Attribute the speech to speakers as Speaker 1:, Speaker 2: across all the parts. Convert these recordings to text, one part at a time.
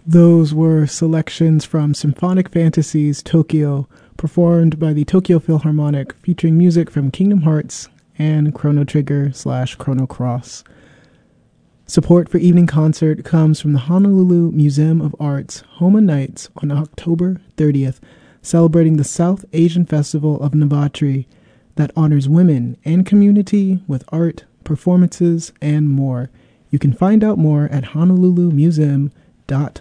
Speaker 1: Those were selections from Symphonic Fantasies Tokyo, performed by the Tokyo Philharmonic, featuring music from Kingdom Hearts and Chrono Trigger/Chrono Cross. Support for Evening Concert comes from the Honolulu Museum of Art's Homa Nights on October 30th, celebrating the South Asian Festival of Navaratri that honors women and community with art, performances, and more. You can find out more at honolulumuseum.org.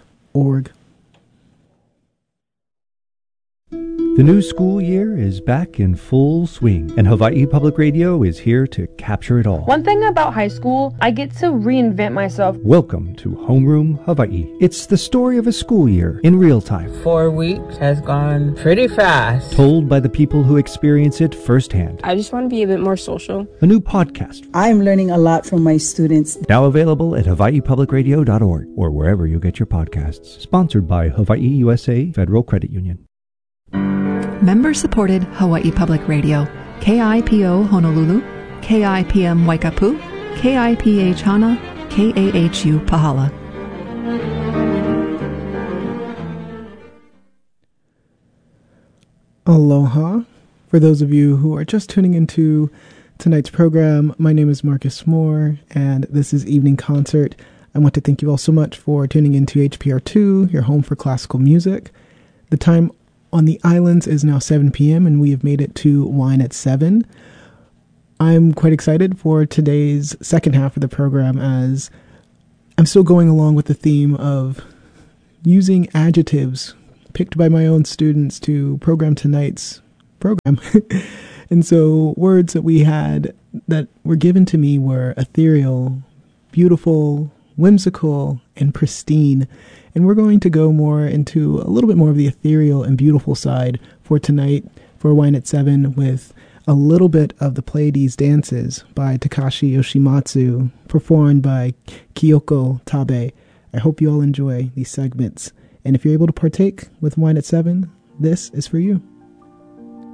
Speaker 2: The new school year is back in full swing, and Hawaii Public Radio is here to capture it all.
Speaker 3: One thing about high school, I get to reinvent myself.
Speaker 2: Welcome to Homeroom Hawaii. It's the story of a school year in real time.
Speaker 4: 4 weeks has gone pretty fast.
Speaker 2: Told by the people who experience it firsthand.
Speaker 3: I just want to be a bit more social.
Speaker 2: A new podcast.
Speaker 5: I'm learning a lot from my students.
Speaker 2: Now available at hawaiipublicradio.org or wherever you get your podcasts. Sponsored by Hawaii USA Federal Credit Union.
Speaker 6: Member-supported Hawaii Public Radio, KIPO Honolulu, KIPM Waikapu, KIPH Hana, KAHU Pahala.
Speaker 1: Aloha. For those of you who are just tuning into tonight's program, my name is Marcus Moore, and this is Evening Concert. I want to thank you all so much for tuning into HPR2, your home for classical music. The time on the islands is now 7 p.m. and we have made it to Wine at 7. I'm quite excited for today's second half of the program, as I'm still going along with the theme of using adjectives picked by my own students to program tonight's program. And so words that we had that were given to me were ethereal, beautiful, whimsical, and pristine. And we're going to go more into a little bit more of the ethereal and beautiful side for tonight for Wine at 7, with a little bit of the Pleiades Dances by Takashi Yoshimatsu, performed by Kyoko Tabe. I hope you all enjoy these segments. And if you're able to partake with Wine at 7, this is for you.